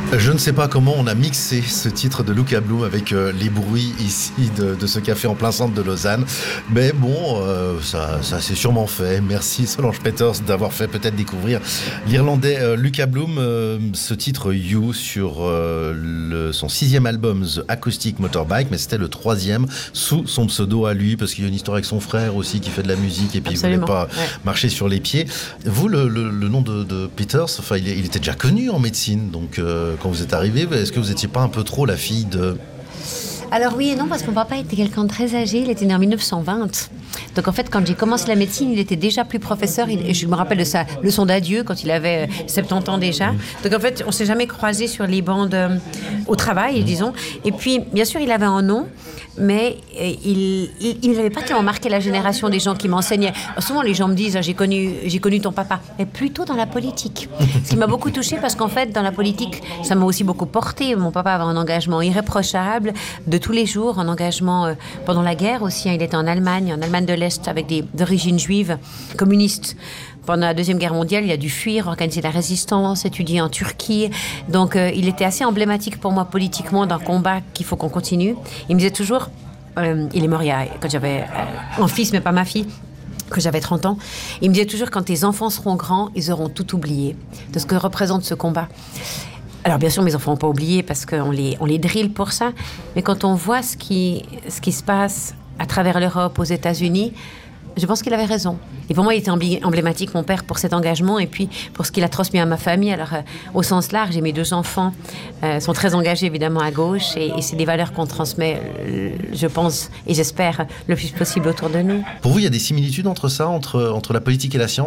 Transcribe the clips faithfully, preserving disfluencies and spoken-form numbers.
Je ne sais pas comment on a mixé ce titre de Luca Bloom avec euh, les bruits ici de, de ce café en plein centre de Lausanne. Mais bon, euh, ça, ça s'est sûrement fait. Merci Solange Peters d'avoir fait peut-être découvrir l'Irlandais euh, Luca Bloom. Euh, ce titre You sur euh, le, son sixième album The Acoustic Motorbike, mais c'était le troisième sous son pseudo à lui, parce qu'il y a une histoire avec son frère aussi qui fait de la musique et puis Absolument. il voulait pas ouais. marcher sur les pieds. Vous, le, le, le nom de, de Peters, enfin, il, il était déjà connu en médecine, donc euh, quand vous êtes arrivé, est-ce que vous n'étiez pas un peu trop la fille de... Alors oui et non, parce que mon papa était quelqu'un de très âgé, il était né en dix-neuf cent vingt. Donc en fait, quand j'ai commencé la médecine, il était déjà plus professeur. Et je me rappelle de sa leçon d'adieu quand il avait soixante-dix ans déjà. Donc en fait, on ne s'est jamais croisés sur les bancs de, au travail, disons. Et puis, bien sûr, il avait un nom, mais il il n'avait pas tellement marqué la génération des gens qui m'enseignaient. Souvent, les gens me disent, j'ai connu, j'ai connu ton papa, mais plutôt dans la politique. Ce qui m'a beaucoup touchée, parce qu'en fait, dans la politique, ça m'a aussi beaucoup porté. Mon papa avait un engagement irréprochable, de tous les jours, un engagement euh, pendant la guerre aussi. Hein, il était en Allemagne, en Allemagne de l'Est, avec des origines juives, communistes. Pendant la Deuxième Guerre mondiale, il a dû fuir, organiser la résistance, étudier en Turquie. Donc, euh, il était assez emblématique pour moi politiquement d'un combat qu'il faut qu'on continue. Il me disait toujours, euh, il est mort il y a, quand j'avais euh, un fils, mais pas ma fille, que j'avais trente ans. Il me disait toujours, quand tes enfants seront grands, ils auront tout oublié de ce que représente ce combat. Alors bien sûr, mes enfants n'ont pas oublié parce qu'on les, on les drille pour ça. Mais quand on voit ce qui, ce qui se passe à travers l'Europe, aux États-Unis, je pense qu'il avait raison. Et pour moi, il était emblématique, mon père, pour cet engagement et puis pour ce qu'il a transmis à ma famille. Alors, euh, au sens large, et mes deux enfants euh, sont très engagés, évidemment, à gauche. Et, et c'est des valeurs qu'on transmet, euh, je pense, et j'espère, le plus possible autour de nous. Pour vous, il y a des similitudes entre ça, entre, entre la politique et la science ?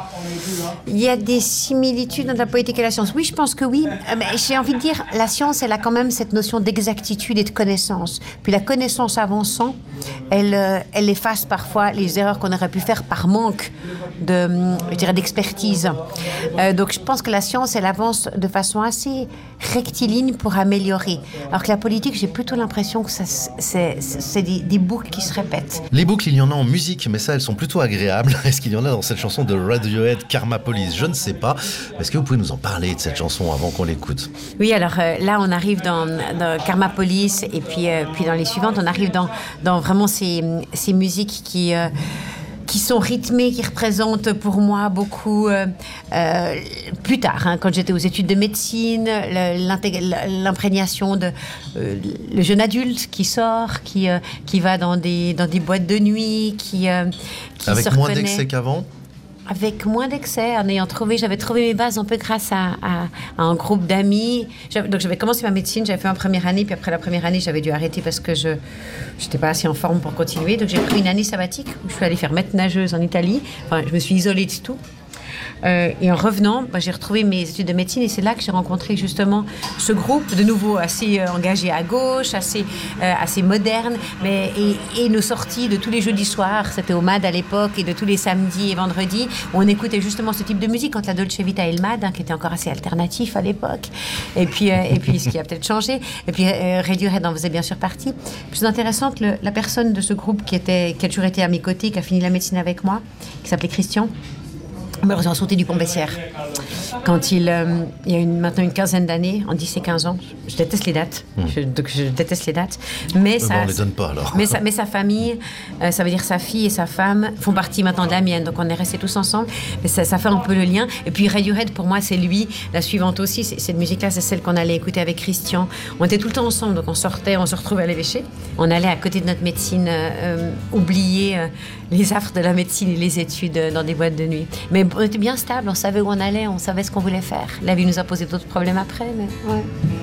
Il y a des similitudes entre la politique et la science. Oui, je pense que oui. Mais j'ai envie de dire, la science, elle a quand même cette notion d'exactitude et de connaissance. Puis la connaissance avançant, elle, euh, elle efface parfois les erreurs qu'on aurait pu faire par manque de, je dirais, d'expertise. Euh, donc je pense que la science, elle avance de façon assez rectiligne pour améliorer. Alors que la politique, j'ai plutôt l'impression que ça, c'est, c'est des, des boucles qui se répètent. Les boucles, il y en a en musique, mais ça, elles sont plutôt agréables. Est-ce qu'il y en a dans cette chanson de Radiohead, Karma Police ? Je ne sais pas. Est-ce que vous pouvez nous en parler de cette chanson avant qu'on l'écoute ? Oui, alors euh, là, on arrive dans, dans Karma Police et puis, euh, puis dans les suivantes, on arrive dans, dans vraiment ces, ces musiques qui... Euh, qui sont rythmées, qui représentent pour moi beaucoup, euh, euh, plus tard, hein, quand j'étais aux études de médecine, l'imprégnation de euh, le jeune adulte qui sort, qui, euh, qui va dans des, dans des boîtes de nuit, qui, euh, qui Avec se moins reconnaît. d'excès qu'avant ? Avec moins d'excès, en ayant trouvé, j'avais trouvé mes bases un peu grâce à, à, à un groupe d'amis. J'avais, donc j'avais commencé ma médecine, j'avais fait ma première année, puis après la première année, j'avais dû arrêter parce que je n'étais pas assez en forme pour continuer. Donc j'ai pris une année sabbatique où je suis allée faire maître nageuse en Italie. Enfin, je me suis isolée de tout. Euh, et en revenant, bah, j'ai retrouvé mes études de médecine et c'est là que j'ai rencontré justement ce groupe, de nouveau assez euh, engagé à gauche, assez, euh, assez moderne, mais, et, et nos sorties de tous les jeudis soirs, c'était au M A D à l'époque, et de tous les samedis et vendredis, où on écoutait justement ce type de musique, quand la Dolce Vita et le M A D, hein, qui était encore assez alternatif à l'époque, et puis, euh, et puis ce qui a peut-être changé, et puis euh, Radiohead en faisait bien sûr partie. Plus intéressante, le, la personne de ce groupe qui, était, qui a toujours été à mes côtés, qui a fini la médecine avec moi, qui s'appelait Christian, malheureusement sauté du Pont-Bessières. Quand il, euh, il y a une, maintenant une quinzaine d'années, en dix et quinze ans, je déteste les dates, mmh. je, donc je déteste les dates, mais, mais ça, bon, on les donne pas alors. Mais, ça, mais sa famille, euh, ça veut dire sa fille et sa femme, font partie maintenant de la mienne, donc on est restés tous ensemble, mais ça, ça fait un peu le lien. Et puis Radiohead, pour moi, c'est lui, la suivante aussi, c'est, cette musique-là, c'est celle qu'on allait écouter avec Christian. On était tout le temps ensemble, donc on sortait, on se retrouvait à l'évêché, on allait à côté de notre médecine, euh, euh, oublier euh, les affres de la médecine et les études euh, dans des boîtes de nuit. Mais on était bien stable, on savait où on allait, on savait ce qu'on voulait faire. La vie nous a posé d'autres problèmes après, mais ouais.